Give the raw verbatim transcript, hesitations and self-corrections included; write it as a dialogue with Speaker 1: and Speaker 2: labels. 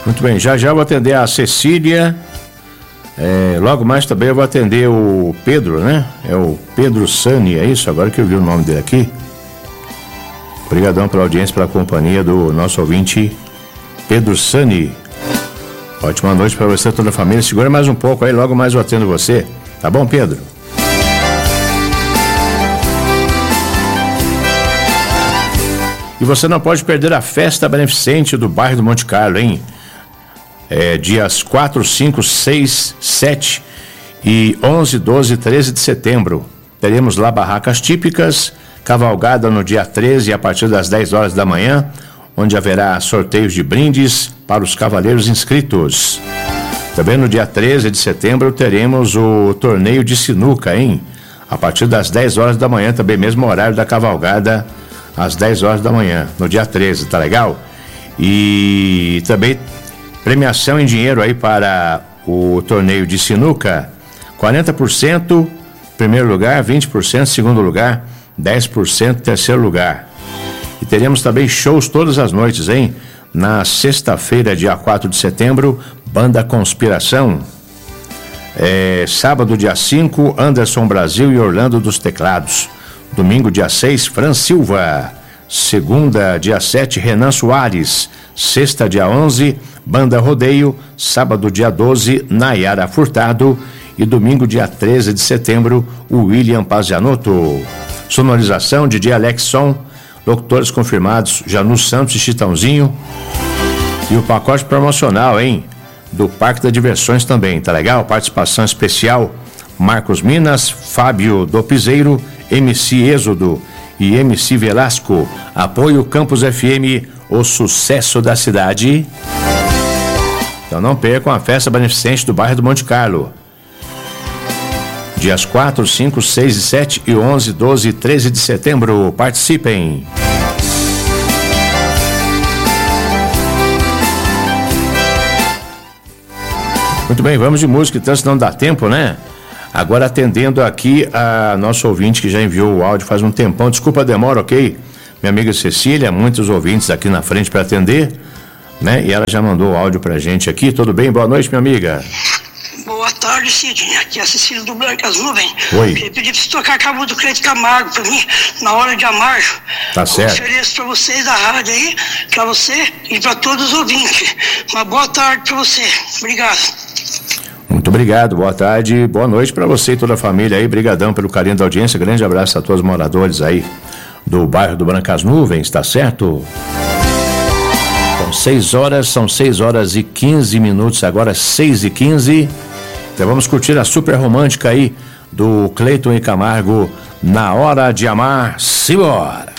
Speaker 1: Muito bem, já já vou atender a Cecília. É, logo mais também eu vou atender o Pedro, né? É o Pedro Sani, é isso? Agora que eu vi o nome dele aqui. Obrigadão pela audiência, pela companhia do nosso ouvinte Pedro Sani. Ótima noite para você e toda a família. Segura mais um pouco aí, logo mais eu atendo você. Tá bom, Pedro? E você não pode perder a festa beneficente do bairro do Monte Carlo, hein? É, dias quatro, cinco, seis, sete e onze, doze e treze de setembro. Teremos lá barracas típicas, cavalgada no dia treze a partir das dez horas da manhã, onde haverá sorteios de brindes para os cavaleiros inscritos. Também no dia treze de setembro teremos o torneio de sinuca, hein? A partir das dez horas da manhã, também mesmo horário da cavalgada, às dez horas da manhã, no dia treze, tá legal? E também premiação em dinheiro aí para o torneio de sinuca, quarenta por cento primeiro lugar, vinte por cento segundo lugar, dez por cento terceiro lugar. E teremos também shows todas as noites, hein? Na sexta-feira, dia quatro de setembro, Banda Conspiração. É, sábado, dia cinco, Anderson Brasil e Orlando dos Teclados. Domingo, dia seis, Fran Silva. Segunda, dia sete, Renan Soares. Sexta, dia onze, Banda Rodeio. Sábado, dia doze, Nayara Furtado. E domingo, dia treze de setembro, o William Pazianotto. Sonorização, D J Alexson. Locutores confirmados, Janu Santos e Chitãozinho. E o pacote promocional, hein? Do Parque das Diversões também, tá legal? Participação especial, Marcos Minas, Fábio Dopizeiro, M C Êxodo e M C Velasco. Apoio Campus F M, o sucesso da cidade. Então não percam a festa beneficente do bairro do Monte Carlo. Dias quatro, cinco, seis e sete e onze, doze e treze de setembro. Participem! Muito bem, vamos de música, então, senão não dá tempo, né? Agora atendendo aqui a nosso ouvinte que já enviou o áudio faz um tempão. Desculpa a demora, ok? Minha amiga Cecília, muitos ouvintes aqui na frente para atender, né? E ela já mandou o áudio pra gente aqui. Tudo bem? Boa noite, minha amiga.
Speaker 2: Boa tarde, Sidney. Aqui é a Cecília do Brancas Nuvens.
Speaker 1: Oi.
Speaker 2: Eu pedi pra você tocar a cabo do Cleito Camargo pra mim, na hora de amar.
Speaker 1: Tá certo.
Speaker 2: Eu ofereço pra vocês da rádio aí, pra você e pra todos os ouvintes. Uma boa tarde pra você. Obrigado.
Speaker 1: Muito obrigado, boa tarde, boa noite para você e toda a família aí, brigadão pelo carinho da audiência, grande abraço a todos os moradores aí do bairro do Brancas Nuvens, tá certo? São seis horas, são seis horas e quinze minutos, agora seis e quinze, então vamos curtir a super romântica aí do Cleiton e Camargo, Na Hora de Amar, simbora!